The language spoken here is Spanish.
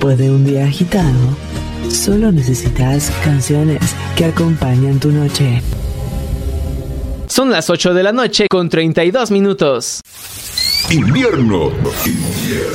Después de un día agitado, solo necesitas canciones que acompañan tu noche. Son las 8 de la noche con 32 minutos. Invierno